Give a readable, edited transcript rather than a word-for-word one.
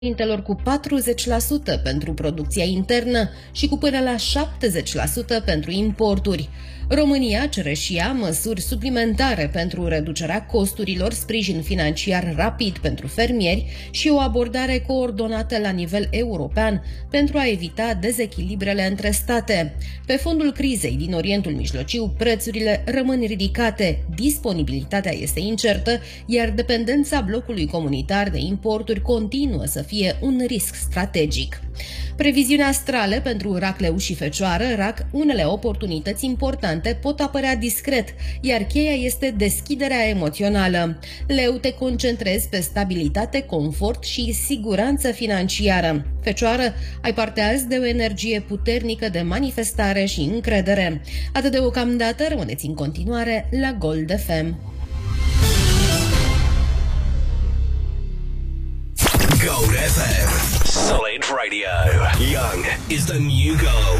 țintelor cu 40% pentru producția internă și cu până la 70% pentru importuri. România cere și ea măsuri suplimentare pentru reducerea costurilor, sprijin financiar rapid pentru fermieri și o abordare coordonată la nivel european pentru a evita dezechilibrele între state. Pe fondul crizei din Orientul Mijlociu, prețurile rămân ridicate, disponibilitatea este incertă, iar dependența blocului comunitar de importuri continuă să fie un risc strategic. Previziuni astrale pentru RAC, Leu și Fecioară. RAC, unele oportunități importante pot apărea discret, iar cheia este deschiderea emoțională. Leu, te concentrezi pe stabilitate, confort și siguranță financiară. Fecioară, ai parte azi de o energie puternică de manifestare și încredere. Atât deocamdată, rămâneți în continuare la Gold FM. Gold FM. Solid Radio. Young is the new gold.